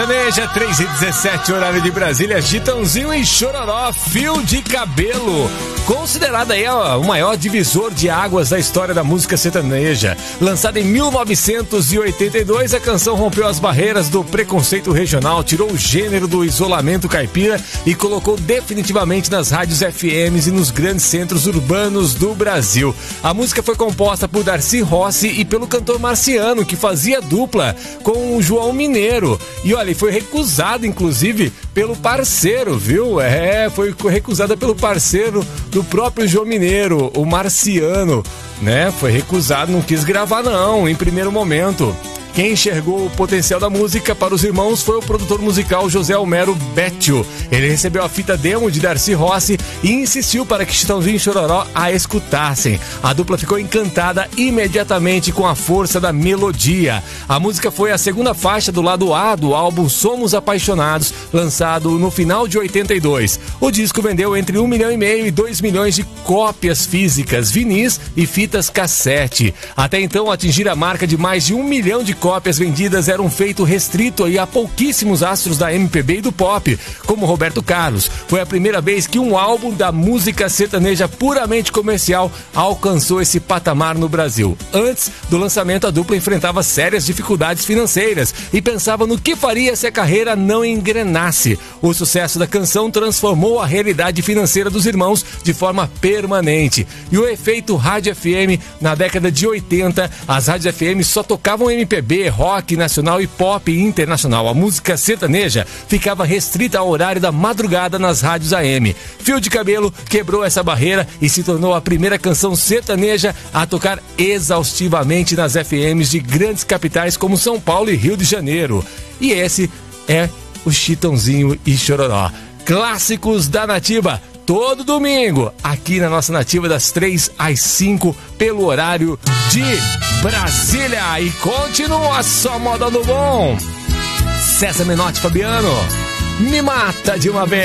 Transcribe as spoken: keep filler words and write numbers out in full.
Sertaneja, três e dezessete, horário de Brasília. Chitãozinho e Chororó, Fio de Cabelo. Considerada aí o maior divisor de águas da história da música sertaneja. Lançada em mil novecentos e oitenta e dois, a canção rompeu as barreiras do preconceito regional, tirou o gênero do isolamento caipira e colocou definitivamente nas rádios F Ms e nos grandes centros urbanos do Brasil. A música foi composta por Darcy Rossi e pelo cantor Marciano, que fazia dupla com o João Mineiro. E olha, foi recusado, inclusive, pelo parceiro, viu? É, foi recusada pelo parceiro do próprio João Mineiro, o Marciano, né? Foi recusado, não quis gravar não, em primeiro momento. Quem enxergou o potencial da música para os irmãos foi o produtor musical José Homero Bétio. Ele recebeu a fita demo de Darcy Rossi e insistiu para que Chitãozinho e Chororó a escutassem. A dupla ficou encantada imediatamente com a força da melodia. A música foi a segunda faixa do lado A do álbum Somos Apaixonados, lançado no final de oitenta e dois. O disco vendeu entre um milhão e meio e dois milhões de cópias físicas, vinis e fitas cassete. Até então, atingir a marca de mais de um milhão de cópias vendidas era um feito restrito a pouquíssimos astros da M P B e do pop, como Roberto Carlos. Foi a primeira vez que um álbum da música sertaneja puramente comercial alcançou esse patamar no Brasil. Antes do lançamento, a dupla enfrentava sérias dificuldades financeiras e pensava no que faria se a carreira não engrenasse. O sucesso da canção transformou a realidade financeira dos irmãos de forma permanente. E o efeito rádio F M, na década de oitenta, as rádios F M só tocavam M P B, rock nacional e pop internacional. A música sertaneja ficava restrita ao horário da madrugada nas rádios A M. Fio de Cabelo quebrou essa barreira e se tornou a primeira canção sertaneja a tocar exaustivamente nas F Ms de grandes capitais como São Paulo e Rio de Janeiro. E esse é o Chitãozinho e Chororó. Clássicos da Nativa, todo domingo, aqui na nossa Nativa, das três às cinco, pelo horário de Brasília. E continua só moda do bom. César Menotti, Fabiano, me mata de uma vez.